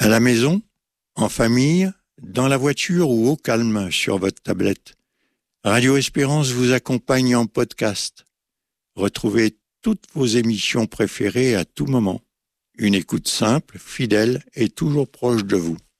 À la maison, en famille, dans la voiture ou au calme sur votre tablette. Radio Espérance vous accompagne en podcast. Retrouvez toutes vos émissions préférées à tout moment. Une écoute simple, fidèle et toujours proche de vous.